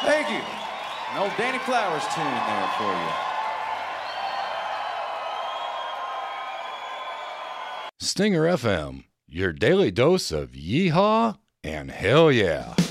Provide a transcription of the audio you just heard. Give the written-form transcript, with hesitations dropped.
Thank you. An old Danny Flowers tune there for you. Stinger FM, your daily dose of yeehaw and hell yeah.